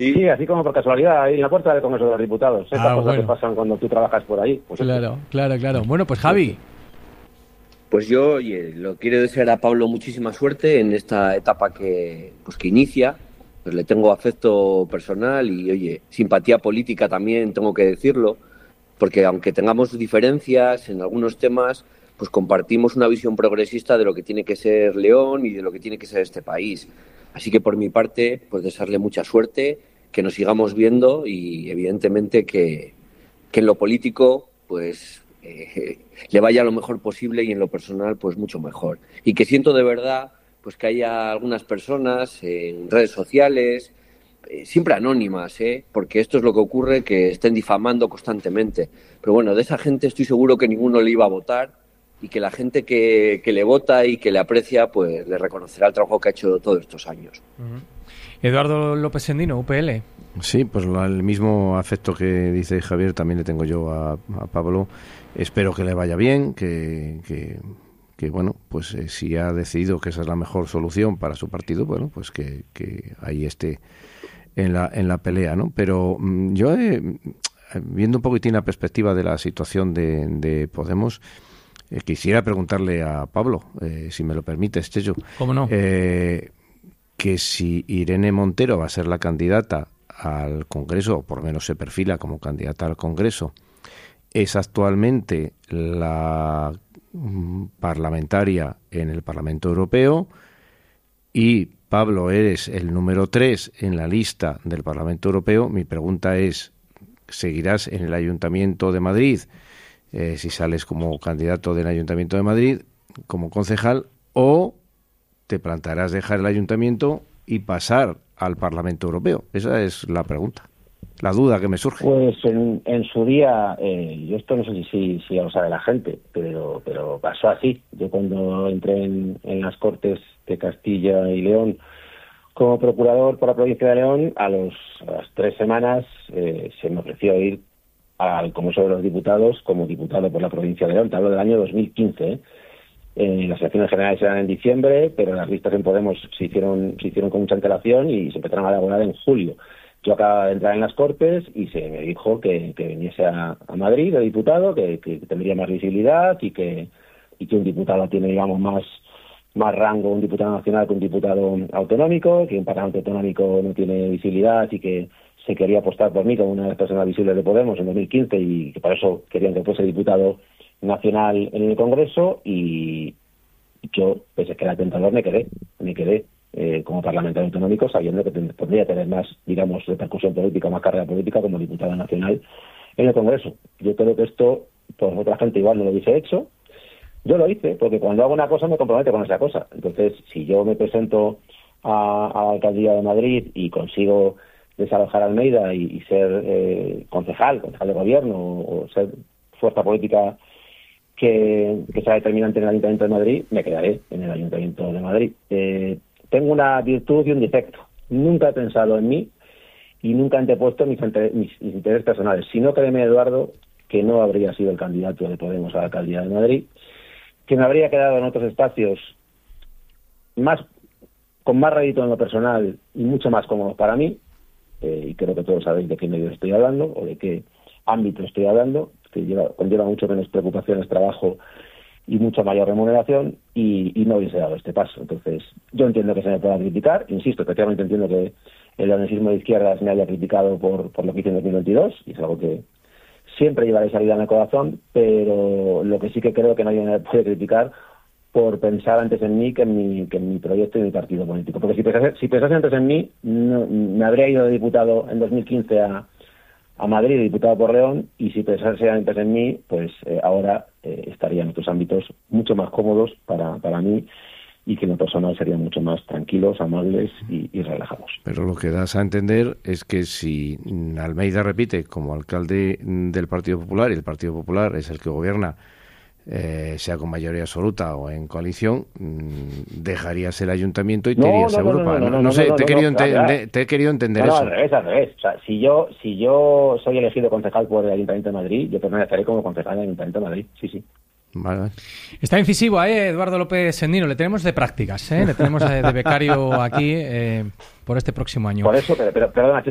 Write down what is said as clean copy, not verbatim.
Sí, así como por casualidad, ahí en la puerta del Congreso de los Diputados. Estas cosas que pasan cuando tú trabajas por ahí. Pues claro. Bueno, pues Javi. Pues yo, oye, lo quiero desear a Pablo muchísima suerte en esta etapa que inicia. Pues le tengo afecto personal y, oye, simpatía política también, tengo que decirlo, porque aunque tengamos diferencias en algunos temas, pues compartimos una visión progresista de lo que tiene que ser León y de lo que tiene que ser este país. Así que por mi parte, pues desearle mucha suerte, que nos sigamos viendo y evidentemente que en lo político, pues le vaya lo mejor posible y en lo personal, pues mucho mejor. Y que siento de verdad pues que haya algunas personas en redes sociales, siempre anónimas, porque esto es lo que ocurre, que estén difamando constantemente. Pero bueno, de esa gente estoy seguro que ninguno le iba a votar y que la gente que le vota y que le aprecia, pues le reconocerá el trabajo que ha hecho todos estos años. Eduardo López Sendino, UPL. Sí, pues el mismo afecto que dice Javier también le tengo yo a Pablo. Espero que le vaya bien, que bueno, pues si ha decidido que esa es la mejor solución para su partido, bueno, pues que ahí esté en la pelea, ¿no? Pero yo, viendo un poquitín la perspectiva de la situación de Podemos, quisiera preguntarle a Pablo, si me lo permites, Checho. ¿Cómo no? Que si Irene Montero va a ser la candidata al Congreso, o por lo menos se perfila como candidata al Congreso, es actualmente la parlamentaria en el Parlamento Europeo y Pablo, eres el número 3 en la lista del Parlamento Europeo. Mi pregunta es, ¿seguirás en el Ayuntamiento de Madrid, si sales como candidato del Ayuntamiento de Madrid, como concejal, o te plantearás dejar el Ayuntamiento y pasar al Parlamento Europeo? Esa es la pregunta, la duda que me surge. Pues en su día, yo esto no sé si ya lo sabe la gente, pero pasó así. Yo cuando entré en las Cortes de Castilla y León como procurador por la provincia de León, a las 3 semanas se me ofreció ir al Congreso de los Diputados como diputado por la provincia de León. Te hablo del año 2015, las elecciones generales eran en diciembre, pero las listas en Podemos se hicieron con mucha antelación y se empezaron a elaborar en julio. Yo acababa de entrar en las Cortes y se me dijo que viniese a Madrid de diputado, que tendría más visibilidad y que un diputado tiene, digamos, más rango un diputado nacional que un diputado autonómico, que un parlamento autonómico no tiene visibilidad y que se quería apostar por mí como una de las personas visibles de Podemos en 2015 y que por eso querían que fuese diputado nacional en el Congreso, y yo, pese a que era tentador, me quedé como parlamentario autonómico, sabiendo que podría tener más, digamos, repercusión política, más carrera política como diputado nacional en el Congreso. Yo creo que esto, por otra gente igual no lo hubiese hecho. Yo lo hice, porque cuando hago una cosa me comprometo con esa cosa. Entonces, si yo me presento a la alcaldía de Madrid y consigo desalojar Almeida y ser concejal de gobierno o ser fuerza política que sea determinante en el Ayuntamiento de Madrid, me quedaré en el Ayuntamiento de Madrid. Tengo una virtud y un defecto. Nunca he pensado en mí y nunca he antepuesto mis intereses personales. Si no, créeme, Eduardo, que no habría sido el candidato de Podemos a la alcaldía de Madrid, que me habría quedado en otros espacios con más rédito en lo personal y mucho más cómodos para mí, y creo que todos sabéis de qué medio estoy hablando o de qué ámbito estoy hablando, que conlleva mucho menos preocupaciones, trabajo y mucha mayor remuneración, y no hubiese dado este paso. Entonces, yo entiendo que se me pueda criticar, insisto, efectivamente entiendo que el leonesismo de izquierdas me haya criticado por lo que hice en 2022, y es algo que siempre llevaré salida en el corazón, pero lo que sí que creo que nadie me puede criticar por pensar antes en mí que en mi proyecto y mi partido político. Porque si pensase antes en mí, no, me habría ido de diputado en 2015 a Madrid, de diputado por León, y si pensase antes en mí, pues ahora estaría en otros ámbitos mucho más cómodos para mí, y que en lo personal serían mucho más tranquilos, amables y relajados. Pero lo que das a entender es que si Almeida repite como alcalde del Partido Popular, y el Partido Popular es el que gobierna, sea con mayoría absoluta o en coalición, dejarías el ayuntamiento y te irías a Europa. No sé, te he querido entender eso. Al revés. O sea, si yo soy elegido concejal por el Ayuntamiento de Madrid, yo permaneceré como concejal del Ayuntamiento de Madrid, sí. Vale. Está incisivo, Eduardo López Sendino. Le tenemos de prácticas, le tenemos de becario aquí por este próximo año. Por eso, pero perdona,